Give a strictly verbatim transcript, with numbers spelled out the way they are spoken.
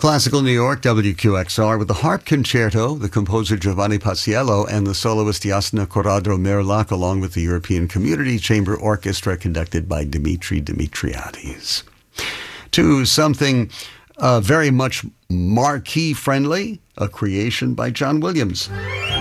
Classical New York, W Q X R, with the harp concerto, the composer Giovanni Paisiello, and the soloist Jasna Korado-Merlak, along with the European Community Chamber Orchestra, conducted by Dimitri Dimitriadis. To something uh, very much marquee-friendly, a creation by John Williams.